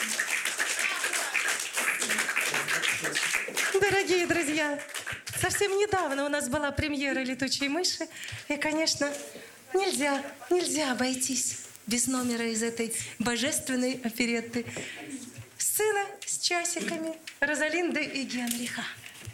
Дорогие друзья, совсем недавно у нас была премьера «Летучей мыши». И, конечно, нельзя обойтись без номера из этой божественной оперетты. Сцена с часиками Розалинды и Генриха.